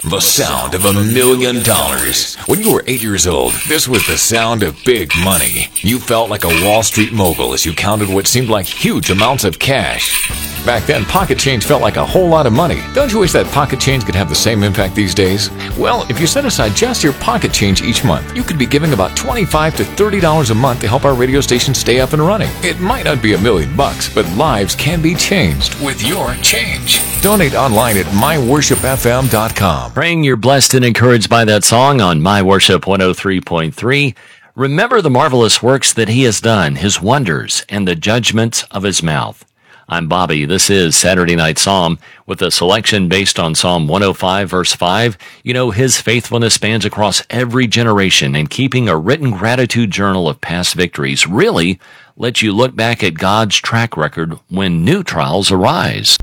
The sound of $1 million. When you were 8 years old, this was the sound of big money. You felt like a Wall Street mogul as you counted what seemed like huge amounts of cash. Back then, pocket change felt like a whole lot of money. Don't you wish that pocket change could have the same impact these days? Well, if you set aside just your pocket change each month, you could be giving about $25 to $30 a month to help our radio station stay up and running. It might not be $1 million, but lives can be changed with your change. Donate online at myworshipfm.com. Praying you're blessed and encouraged by that song on My Worship 103.3. Remember the marvelous works that he has done, his wonders, and the judgments of his mouth. I'm Bobby. This is Saturday Night Psalm with a selection based on Psalm 105, verse 5. You know, his faithfulness spans across every generation, and keeping a written gratitude journal of past victories really lets you look back at God's track record when new trials arise.